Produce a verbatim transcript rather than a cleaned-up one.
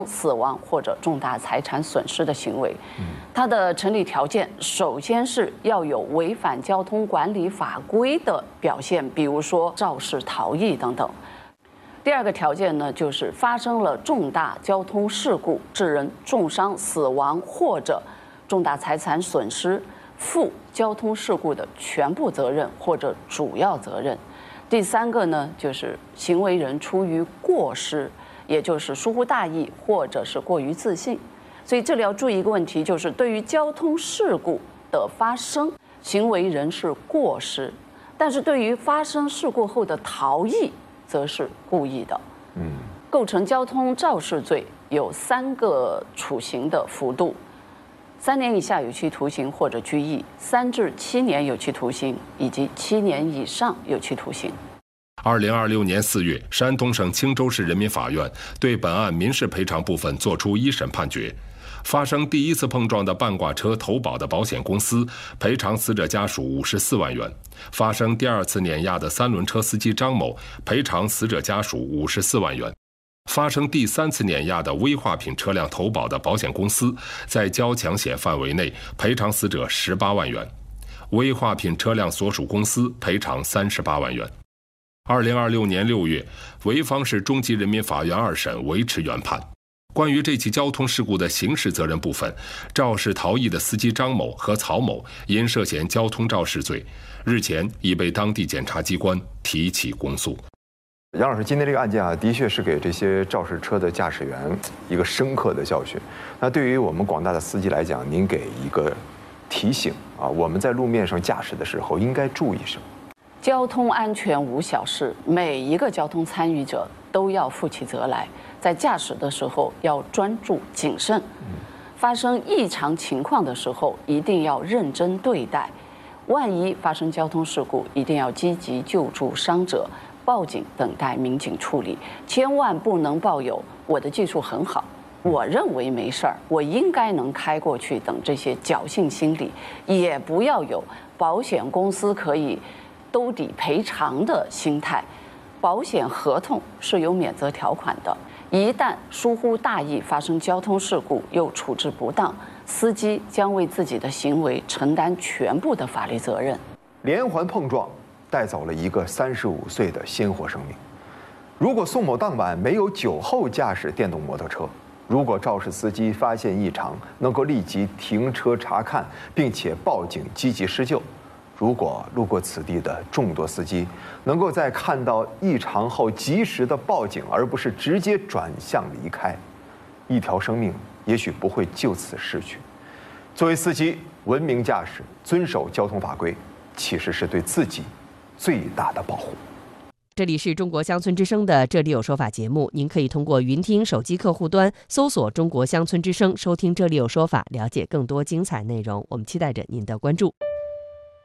死亡或者重大财产损失的行为。它的成立条件首先是要有违反交通管理法规的表现，比如说肇事逃逸等等。第二个条件呢，就是发生了重大交通事故，致人重伤、死亡或者重大财产损失，负交通事故的全部责任或者主要责任。第三个呢，就是行为人出于过失，也就是疏忽大意或者是过于自信。所以这里要注意一个问题，就是对于交通事故的发生，行为人是过失，但是对于发生事故后的逃逸，则是故意的。嗯，构成交通肇事罪有三个处刑的幅度：三年以下有期徒刑或者拘役，三至七年有期徒刑，以及七年以上有期徒刑。 二零二六年四月，山东省青州市人民法院对本案民事赔偿部分作出一审判决。发生第一次碰撞的半挂车投保的保险公司赔偿死者家属五十四万元；发生第二次碾压的三轮车司机张某赔偿死者家属五十四万元；发生第三次碾压的危化品车辆投保的保险公司在交强险范围内赔偿死者十八万元，危化品车辆所属公司赔偿三十八万元。二零二六年六月，潍坊市中级人民法院二审维持原判。关于这起交通事故的刑事责任部分，肇事逃逸的司机张某和曹某因涉嫌交通肇事罪，日前已被当地检察机关提起公诉。 杨老师，今天这个案件啊，的确是给这些肇事车的驾驶员一个深刻的教训。那对于我们广大的司机来讲，您给一个提醒啊，我们在路面上驾驶的时候应该注意什么？ 交通安全无小事，每一个交通参与者都要负起责来，在驾驶的时候要专注谨慎，发生异常情况的时候一定要认真对待，万一发生交通事故，一定要积极救助伤者，报警等待民警处理，千万不能抱有我的技术很好，我认为没事儿，我应该能开过去等这些侥幸心理，也不要有保险公司可以兜底赔偿的心态。保险合同是有免责条款的，一旦疏忽大意发生交通事故又处置不当，司机将为自己的行为承担全部的法律责任。 连环碰撞带走了一个三十五岁的鲜活生命。如果宋某当晚没有酒后驾驶电动摩托车，如果肇事司机发现异常能够立即停车查看，并且报警积极施救，如果路过此地的众多司机能够在看到异常后及时的报警，而不是直接转向离开，一条生命也许不会就此逝去。作为司机，文明驾驶、遵守交通法规，其实是对自己最大的保护。 这里是中国乡村之声的《这里有说法》节目，您可以通过云听手机客户端搜索中国乡村之声，收听《这里有说法》，了解更多精彩内容。我们期待着您的关注。